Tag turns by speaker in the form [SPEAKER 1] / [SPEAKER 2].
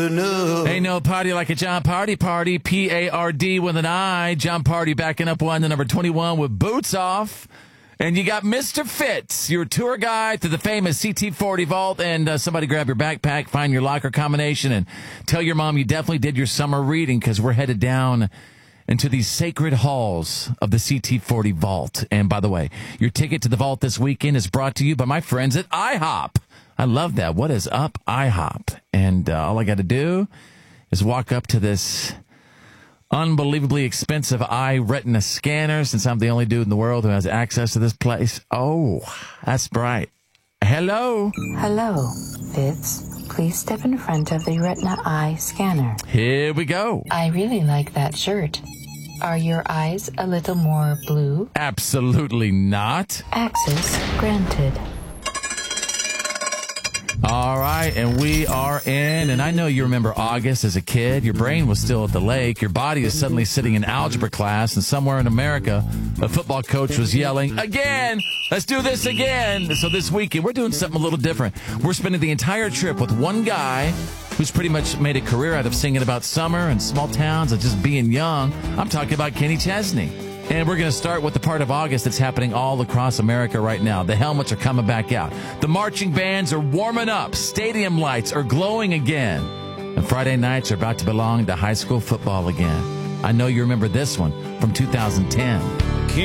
[SPEAKER 1] Ain't no party like a John Party party. P-A-R-D with an I. John Party backing up one to number 21 with Boots Off. And you got Mr. Fitz, your tour guide to the famous CT40 vault. And somebody grab your backpack, find your locker combination, and tell your mom you definitely did your summer reading, because we're headed down into these sacred halls of the CT40 vault. And by the way, your ticket to the vault this weekend is brought to you by my friends at IHOP. I love that. What is up, IHOP? And all I got to do is walk up to this unbelievably expensive eye retina scanner, since I'm the only dude in the world who has access to this place. Oh, that's bright. Hello.
[SPEAKER 2] Hello, Fitz. Please step in front of the retina eye scanner.
[SPEAKER 1] Here we go.
[SPEAKER 2] I really like that shirt. Are your eyes a little more blue?
[SPEAKER 1] Absolutely not.
[SPEAKER 2] Access granted.
[SPEAKER 1] All right, and we are in, and I know you remember August as a kid. Your brain was still at the lake. Your body is suddenly sitting in algebra class, and somewhere in America, a football coach was yelling, "Again! Let's do this again!" So this weekend, we're doing something a little different. We're spending the entire trip with one guy who's pretty much made a career out of singing about summer and small towns and just being young. I'm talking about Kenny Chesney. And we're going to start with the part of August that's happening all across America right now. The helmets are coming back out. The marching bands are warming up. Stadium lights are glowing again. And Friday nights are about to belong to high school football again. I know you remember this one from 2010.